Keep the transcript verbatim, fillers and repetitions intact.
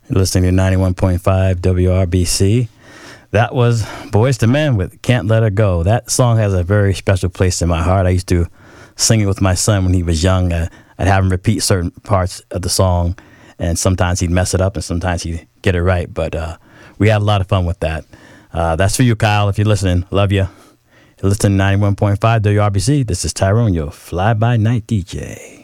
You're listening to ninety-one point five W R B C. That was Boyz two Men with Can't Let Her Go. That song has a very special place in my heart. I used to sing it with my son when he was young. Uh, I'd have him repeat certain parts of the song, and sometimes he'd mess it up, and sometimes he'd get it right. But uh, we had a lot of fun with that. Uh, that's for you, Kyle, if you're listening. Love you. You're listening to ninety-one point five W R B C. This is Tyrone, your fly-by-night D J.